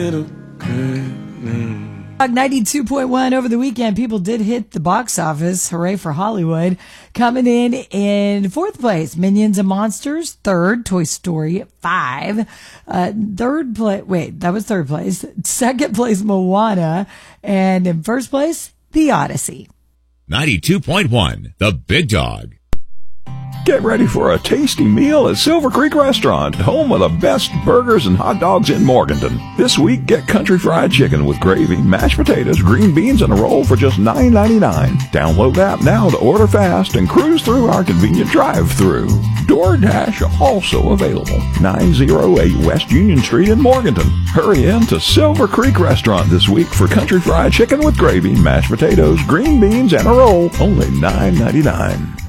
92.1 over the weekend. People did hit the box office. Hooray for Hollywood. Coming in fourth place, Minions and Monsters. Third, Toy Story 5. Third place. Second place, Moana. And in first place, The Odyssey. 92.1, The Big Dog. Get ready for a tasty meal at Silver Creek Restaurant, home of the best burgers and hot dogs in Morganton. This week, get country fried chicken with gravy, mashed potatoes, green beans, and a roll for just $9.99. Download the app now to order fast and cruise through our convenient drive-thru. DoorDash also available. 908 West Union Street in Morganton. Hurry in to Silver Creek Restaurant this week for country fried chicken with gravy, mashed potatoes, green beans, and a roll. Only $9.99.